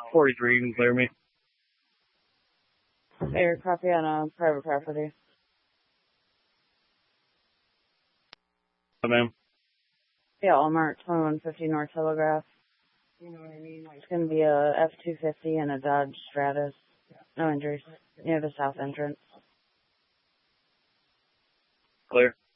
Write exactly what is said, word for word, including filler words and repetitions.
forty-three, you can clear me. Air copy on a private property. Oh, ma'am. Yeah, Walmart, twenty-one fifty North Telegraph. You know what I mean? Like, it's going to be a F two fifty and a Dodge Stratus. No injuries. Near the south entrance. Clear.